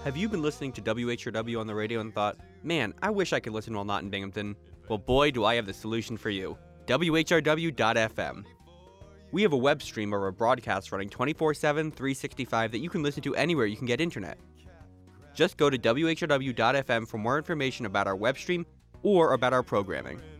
Have you been listening to WHRW on the radio and thought, man, I wish I could listen while not in Binghamton? Well, boy, do I have the solution for you. WHRW.FM. We have a web stream of our broadcast running 24/7, 365 that you can listen to anywhere you can get internet. Just go to WHRW.FM for more information about our web stream or about our programming.